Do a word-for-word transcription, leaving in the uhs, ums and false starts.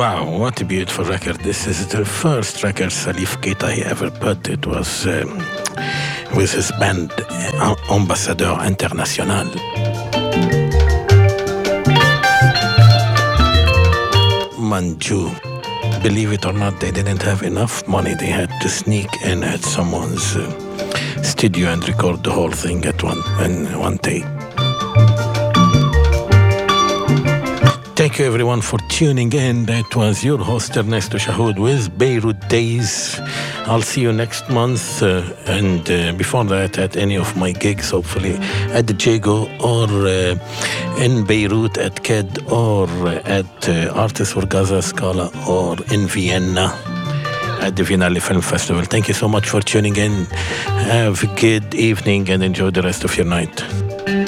Wow, what a beautiful record. This is the first record Salif Keita ever put. It was um, with his band uh, Ambassadeur International. Manju. Believe it or not, they didn't have enough money. They had to sneak in at someone's uh, studio and record the whole thing at one in one take. Thank you everyone for tuning in. That was your host Ernesto Shahood with Beirut Days. I'll see you next month uh, and uh, before that at any of my gigs, hopefully at the Jago or uh, in Beirut at K E D or uh, at uh, Artists for Gaza Scala or in Vienna at the Viennale Film Festival. Thank you so much for tuning in. Have a good evening and enjoy the rest of your night.